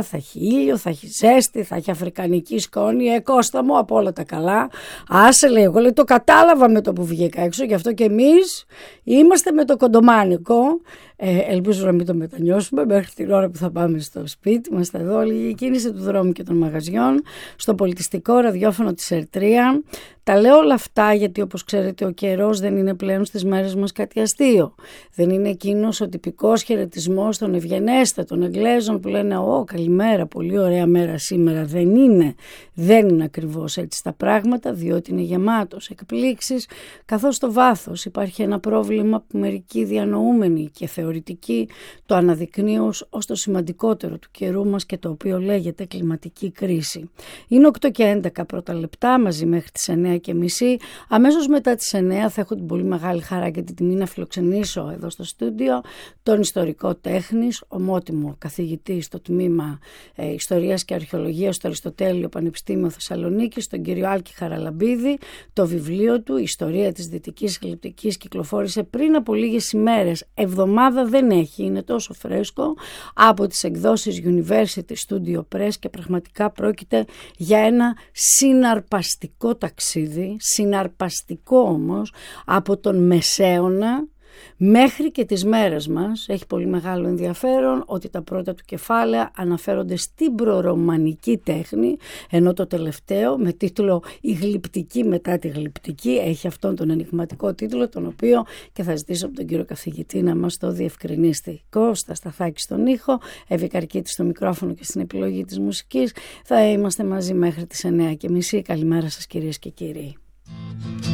μέρα, θα έχει ήλιο, θα έχει ζέστη, θα έχει αφρικανική σκόνη. Κώστα μου, από όλα τα καλά. Άσε, λέει, εγώ λέει, το κατάλαβα με το που βγήκα έξω, γι' αυτό και εμείς είμαστε με το κοντομάνικο. Ελπίζω να μην το μετανιώσουμε μέχρι την ώρα που θα πάμε στο σπίτι. Είμαστε εδώ, λίγη κίνηση του δρόμου και των μαγαζιών, στο πολιτιστικό ραδιόφωνο της Ερτρία. Τα λέω όλα αυτά γιατί, όπως ξέρετε, ο καιρός δεν είναι πλέον στις μέρες μας κάτι αστείο. Δεν είναι εκείνος ο τυπικός χαιρετισμός των ευγενέστατων Εγγλέζων που λένε «Ω, καλημέρα, πολύ ωραία μέρα σήμερα». Δεν είναι ακριβώς έτσι τα πράγματα, διότι είναι γεμάτος εκπλήξεις, καθώς στο βάθος υπάρχει ένα πρόβλημα που μερικοί διανοούμενοι και θεωρητικοί το αναδεικνύουν ως το σημαντικότερο του καιρού μας και το οποίο λέγεται κλιματική κρίση. Είναι 8 και 11 πρώτα λεπτά, μαζί μέχρι τις 9:30. Αμέσως μετά τις 9 θα έχω την πολύ μεγάλη χαρά και την τιμή να φιλοξενήσω εδώ στο στούντιο τον ιστορικό τέχνης, ομότιμο καθηγητή στο τμήμα Ιστορίας και Αρχαιολογίας στο Αριστοτέλειο Πανεπιστήμιο Θεσσαλονίκης, τον κύριο Άλκη Χαραλαμπίδη. Το βιβλίο του «Η Ιστορία της Δυτικής Γλυπτικής» κυκλοφόρησε πριν από λίγες ημέρες. Εβδομάδα δεν έχει, είναι τόσο φρέσκο, από τις εκδόσεις University Studio Press και πραγματικά πρόκειται για ένα συναρπαστικό ταξίδι, συναρπαστικό όμως, από τον Μεσαίωνα μέχρι και τις μέρες μας. Έχει πολύ μεγάλο ενδιαφέρον ότι τα πρώτα του κεφάλαια αναφέρονται στην προρωμανική τέχνη, ενώ το τελευταίο με τίτλο «Η γλυπτική μετά τη γλυπτική» έχει αυτόν τον ενιγματικό τίτλο, τον οποίο και θα ζητήσω από τον κύριο καθηγητή να μας το διευκρινίσει. Κώστα Σταθάκη στον ήχο, Εύη Καρκίτη στο μικρόφωνο και στην επιλογή της μουσικής. Θα είμαστε μαζί μέχρι τις 9:30. Καλημέρα σας κυρίες και κύριοι.